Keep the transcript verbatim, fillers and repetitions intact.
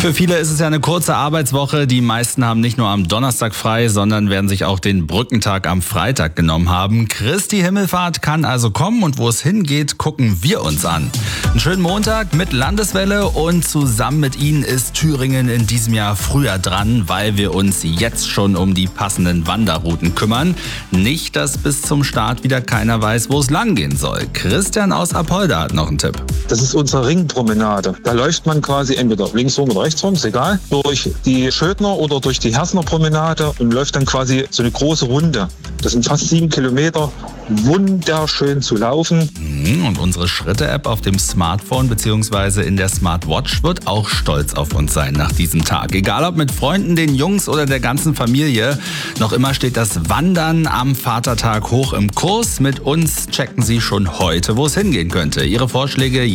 Für viele ist es ja eine kurze Arbeitswoche. Die meisten haben nicht nur am Donnerstag frei, sondern werden sich auch den Brückentag am Freitag genommen haben. Christi Himmelfahrt kann also kommen und wo es hingeht, gucken wir uns an. Einen schönen Montag mit Landeswelle und zusammen mit Ihnen ist Thüringen in diesem Jahr früher dran, weil wir uns jetzt schon um die passenden Wanderrouten kümmern. Nicht, dass bis zum Start wieder keiner weiß, wo es lang gehen soll. Christian aus Apolda hat noch einen Tipp. Das ist unsere Ringpromenade. Da läuft man quasi entweder links rum oder rechts rum, ist egal, durch die Schödner oder durch die Hersner Promenade und läuft dann quasi so eine große Runde. Das sind fast sieben Kilometer. Wunderschön zu laufen. Und unsere Schritte-App auf dem Smartphone bzw. in der Smartwatch wird auch stolz auf uns sein nach diesem Tag. Egal ob mit Freunden, den Jungs oder der ganzen Familie, noch immer steht das Wandern am Vatertag hoch im Kurs. Mit uns checken Sie schon heute, wo es hingehen könnte. Ihre Vorschläge